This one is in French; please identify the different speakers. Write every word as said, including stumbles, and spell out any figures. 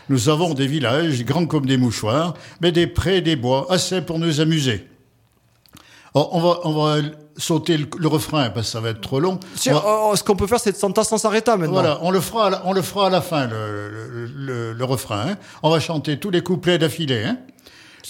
Speaker 1: Nous avons des villages grands comme des mouchoirs, mais des prés et des bois, assez pour nous amuser. Alors, on va, on va sauter le, le refrain, parce que ça va être trop long.
Speaker 2: Si,
Speaker 1: va...
Speaker 2: oh, ce qu'on peut faire, c'est de s'entendre sans s'arrêter maintenant.
Speaker 1: Voilà, on le fera à la, on le fera à la fin, le, le, le, le refrain. Hein. On va chanter tous les couplets d'affilée. Hein.